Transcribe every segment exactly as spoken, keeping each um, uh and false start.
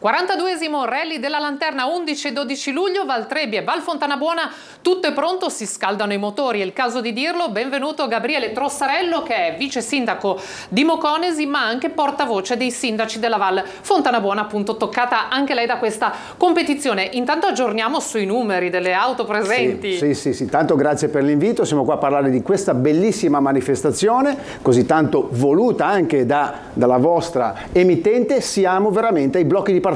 quarantaduesimo Rally della Lanterna, undici e dodici luglio, Valtrebbia e Val Fontanabuona, tutto è pronto, si scaldano i motori, è il caso di dirlo. Benvenuto Gabriele Trossarello, che è vice sindaco di Moconesi ma anche portavoce dei sindaci della Val Fontanabuona, appunto toccata anche lei da questa competizione. Intanto aggiorniamo sui numeri delle auto presenti. Sì, sì, sì, sì. Tanto grazie per l'invito, siamo qua a parlare di questa bellissima manifestazione, così tanto voluta anche da, dalla vostra emittente. Siamo veramente ai blocchi di partenza.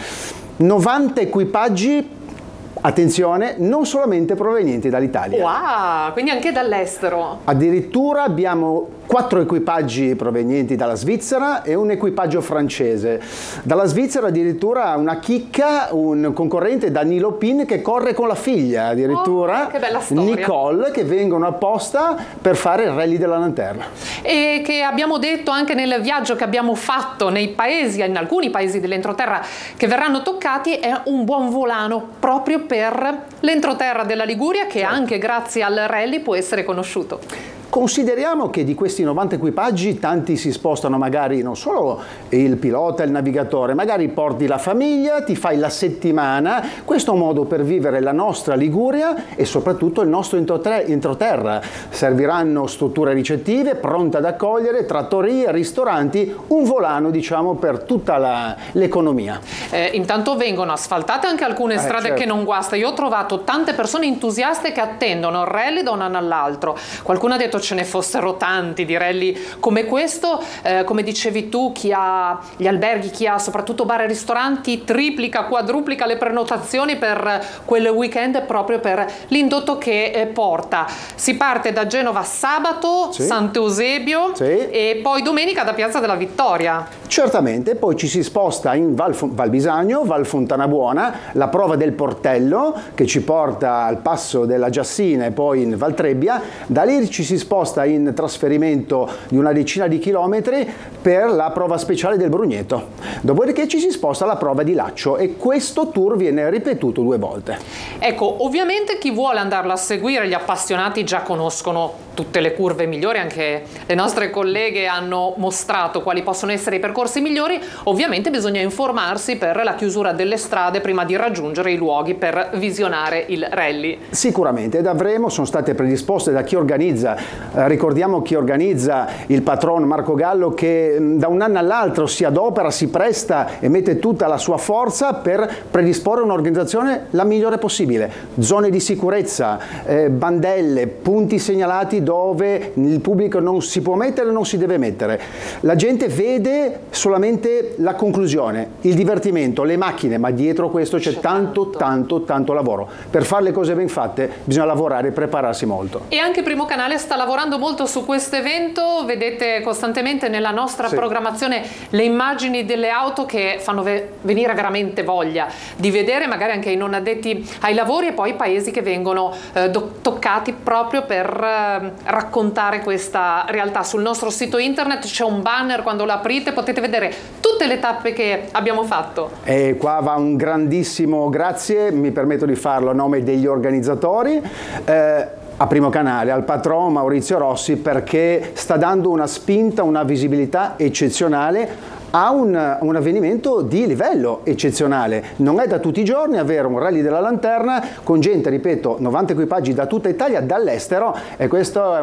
novanta equipaggi, attenzione, non solamente provenienti dall'Italia. Wow, quindi anche dall'estero. Addirittura abbiamo quattro equipaggi provenienti dalla Svizzera e un equipaggio francese. Dalla Svizzera addirittura una chicca, un concorrente, Danilo Pin, che corre con la figlia addirittura, oh, che bella storia. Nicole, che vengono apposta per fare il Rally della Lanterna. E che abbiamo detto anche nel viaggio che abbiamo fatto nei paesi, in alcuni paesi dell'entroterra che verranno toccati, è un buon volano proprio per l'entroterra della Liguria, che certo, anche grazie al rally può essere conosciuto. Consideriamo che di questi novanta equipaggi tanti si spostano, magari non solo il pilota e il navigatore, magari porti la famiglia, ti fai la settimana. Questo è un modo per vivere la nostra Liguria e soprattutto il nostro entroterra. Serviranno strutture ricettive pronte ad accogliere, trattorie, ristoranti, un volano diciamo per tutta l'economia. Eh, intanto vengono asfaltate anche alcune strade eh, certo. che non guasta. Io ho trovato tante persone entusiaste che attendono il rally da un anno all'altro. Qualcuno ha detto ce ne fossero tanti di rally come questo, eh, come dicevi tu, chi ha gli alberghi, chi ha soprattutto bar e ristoranti triplica, quadruplica le prenotazioni per quel weekend proprio per l'indotto che eh, porta. Si parte da Genova sabato, sì. Sant'Eusebio, sì. e poi domenica da Piazza della Vittoria. Certamente, poi ci si sposta in Val, Val Bisagno, Val Fontanabuona, la prova del portello che ci porta al passo della Giassina e poi in Valtrebbia. Da lì ci si sposta in trasferimento di una decina di chilometri per la prova speciale del Brugneto. Dopodiché ci si sposta alla prova di Laccio e questo tour viene ripetuto due volte. Ecco, ovviamente chi vuole andarlo a seguire, gli appassionati già conoscono tutte le curve migliori, anche le nostre colleghe hanno mostrato quali possono essere i percorsi migliori. Ovviamente bisogna informarsi per la chiusura delle strade prima di raggiungere i luoghi per visionare il rally. Sicuramente, ed avremo, sono state predisposte da chi organizza, eh, ricordiamo chi organizza, il patron Marco Gallo, che da un anno all'altro si adopera, si presta e mette tutta la sua forza per predisporre un'organizzazione la migliore possibile. Zone di sicurezza, eh, bandelle, punti segnalati dove il pubblico non si può mettere e non si deve mettere. La gente vede solamente la conclusione, il divertimento, le macchine, ma dietro questo c'è tanto, tanto, tanto lavoro. Per fare le cose ben fatte bisogna lavorare e prepararsi molto. E anche Primo Canale sta lavorando molto su questo evento, vedete costantemente nella nostra sì. programmazione le immagini delle auto che fanno ve venire veramente voglia di vedere, magari anche i non addetti ai lavori, e poi i paesi che vengono eh, toccati proprio per eh, raccontare questa realtà. Sul nostro sito internet c'è un banner, quando lo aprite potete vedere tutte le tappe che abbiamo fatto. E qua va un grandissimo grazie, mi permetto di farlo a nome degli organizzatori, eh, a Primo Canale, al patron Maurizio Rossi, perché sta dando una spinta, una visibilità eccezionale a un, un avvenimento di livello eccezionale. Non è da tutti i giorni avere un Rally della Lanterna con gente, ripeto, novanta equipaggi da tutta Italia, dall'estero, e questo è